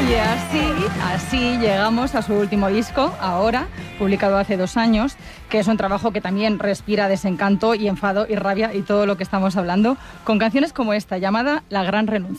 Y así llegamos a su último disco, Ahora, publicado hace 2 años, que es un trabajo que también respira desencanto y enfado y rabia y todo lo que estamos hablando, con canciones como esta, llamada La Gran Renuncia.